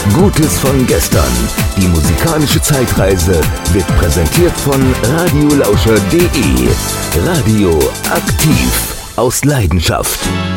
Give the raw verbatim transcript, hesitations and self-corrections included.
Gutes von gestern. Die musikalische Zeitreise wird präsentiert von radiolauscher punkt de. Radio aktiv aus Leidenschaft.